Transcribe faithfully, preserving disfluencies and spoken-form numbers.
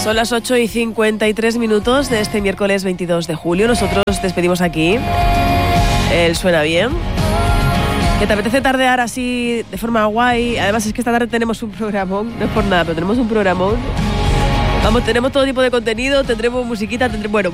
Son las ocho y cincuenta y tres minutos de este miércoles veintidós de julio. Nosotros despedimos aquí. El Suena Bien. ¿Que te apetece tardear así de forma guay? Además es que esta tarde tenemos un programón. No es por nada, pero tenemos un programón. Vamos, tenemos todo tipo de contenido. Tendremos musiquita, tendremos... Bueno,